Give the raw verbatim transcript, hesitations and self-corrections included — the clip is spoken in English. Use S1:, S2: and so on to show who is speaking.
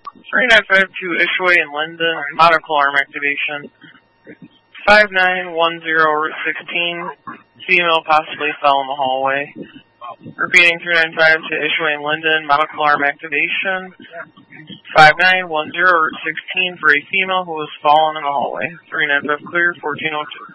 S1: three nine five two Ishway and Linden, medical arm activation. five nine one zero Route sixteen, female possibly fell in the hallway. Repeating three nine five to Ishway and Linden, medical arm activation. five nine one zero Route sixteen for a female who was fallen in the hallway. three nine five clear, fourteen oh two.